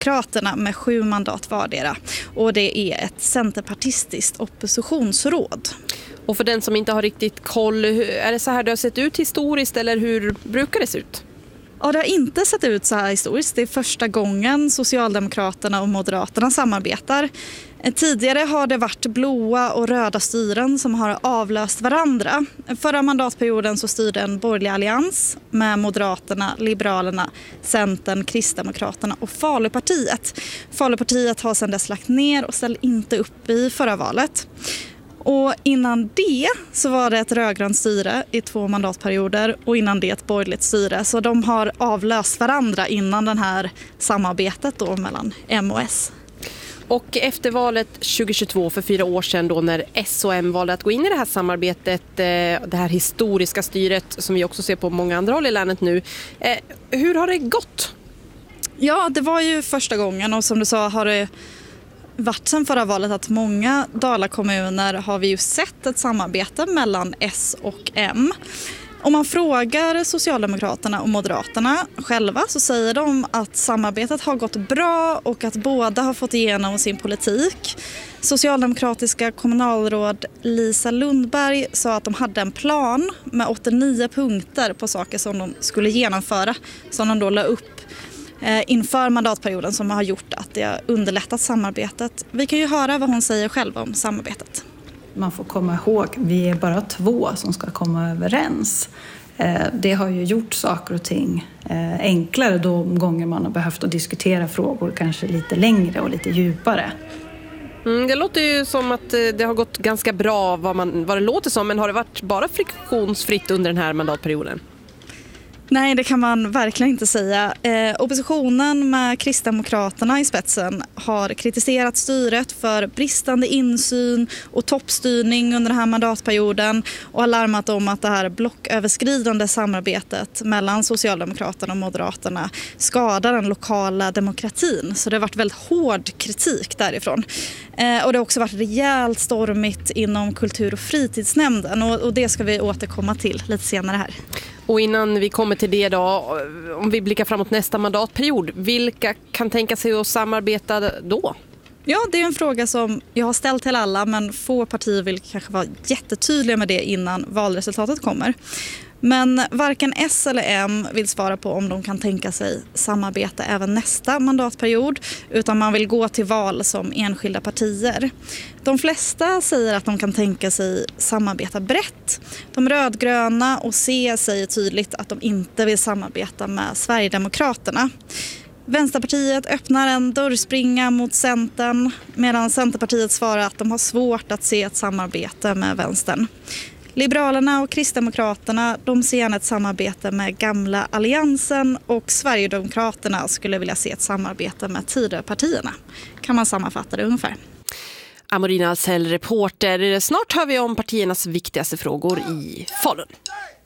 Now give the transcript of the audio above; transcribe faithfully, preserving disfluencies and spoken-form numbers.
Kristdemokraterna med sju mandat vardera. Och det är ett centerpartistiskt oppositionsråd. Och för den som inte har riktigt koll, är det så här det har sett ut historiskt eller hur brukar det se ut? Ja, det har inte sett ut så här historiskt. Det är första gången Socialdemokraterna och Moderaterna samarbetar. Tidigare har det varit blåa och röda styren som har avlöst varandra. Förra mandatperioden så styrde en borgerlig allians med Moderaterna, Liberalerna, Centern, Kristdemokraterna och Falupartiet. Falupartiet har sedan dess lagt ner och ställde inte upp i förra valet. Och innan det så var det ett rödgrönt styre i två mandatperioder och innan det ett borgerligt styre. Så de har avlöst varandra innan den här samarbetet då mellan M och S. Och efter valet tjugohundratjugotvå för fyra år sedan då när S och M valde att gå in i det här samarbetet, det här historiska styret som vi också ser på många andra håll i länet nu. Hur har det gått? Ja, det var ju första gången och som du sa har det varit sedan förra valet att många Dalakommuner har vi ju sett ett samarbete mellan S och M. Om man frågar Socialdemokraterna och Moderaterna själva så säger de att samarbetet har gått bra och att båda har fått igenom sin politik. Socialdemokratiska kommunalråd Lisa Lundberg sa att de hade en plan med åttionio punkter på saker som de skulle genomföra, som de då la upp inför mandatperioden som har gjort att det har underlättat samarbetet. Vi kan ju höra vad hon säger själv om samarbetet. Man får komma ihåg, vi är bara två som ska komma överens. Det har ju gjort saker och ting enklare de gånger man har behövt att diskutera frågor kanske lite längre och lite djupare. Mm, det låter ju som att det har gått ganska bra vad, man, vad det låter som, men har det varit bara friktionsfritt under den här mandatperioden? Nej, det kan man verkligen inte säga. Eh, oppositionen med Kristdemokraterna i spetsen har kritiserat styret för bristande insyn och toppstyrning under den här mandatperioden och har larmat om att det här blocköverskridande samarbetet mellan Socialdemokraterna och Moderaterna skadar den lokala demokratin. Så det har varit väldigt hård kritik därifrån. Eh, och det har också varit rejält stormigt inom kultur- och fritidsnämnden och, och det ska vi återkomma till lite senare här. Och innan vi kommer till det då, om vi blickar framåt nästa mandatperiod, vilka kan tänka sig att samarbeta då? Ja, det är en fråga som jag har ställt till alla men få partier vill kanske vara jättetydliga med det innan valresultatet kommer. Men varken S eller M vill svara på om de kan tänka sig samarbeta även nästa mandatperiod utan man vill gå till val som enskilda partier. De flesta säger att de kan tänka sig samarbeta brett. De rödgröna och C säger tydligt att de inte vill samarbeta med Sverigedemokraterna. Vänsterpartiet öppnar en dörrspringa mot Centern medan Centerpartiet svarar att de har svårt att se ett samarbete med vänstern. Liberalerna och Kristdemokraterna de ser gärna ett samarbete med gamla alliansen och Sverigedemokraterna skulle vilja se ett samarbete med Tidöpartierna. Kan man sammanfatta det ungefär. Amorina Alsell, reporter. Snart hör vi om partiernas viktigaste frågor i Falun.